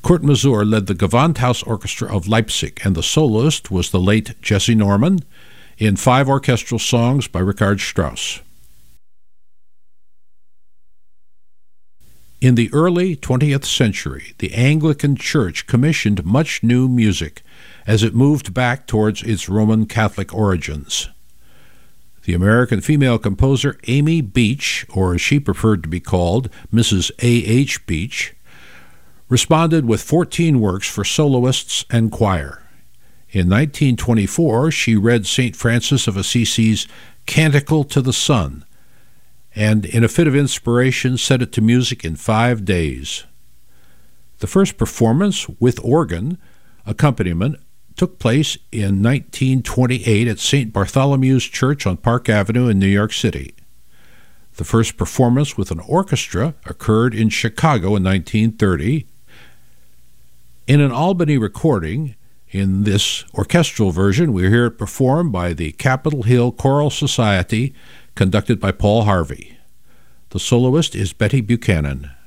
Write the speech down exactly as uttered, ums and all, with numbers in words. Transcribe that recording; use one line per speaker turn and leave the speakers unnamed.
Kurt Masur led the Gewandhaus Orchestra of Leipzig, and the soloist was the late Jesse Norman in five orchestral songs by Richard Strauss. In the early twentieth century, the Anglican Church commissioned much new music as it moved back towards its Roman Catholic origins. The American female composer Amy Beach, or as she preferred to be called, Missus A H Beach, responded with fourteen works for soloists and choir. In nineteen twenty-four, she read Saint Francis of Assisi's Canticle to the Sun, and in a fit of inspiration set it to music in five days. The first performance with organ accompaniment took place in nineteen twenty-eight at Saint Bartholomew's Church on Park Avenue in New York City. The first performance with an orchestra occurred in Chicago in nineteen thirty. In an Albany recording, in this orchestral version, we hear it performed by the Capitol Hill Choral Society, conducted by Paul Harvey. The soloist is Betty Buchanan.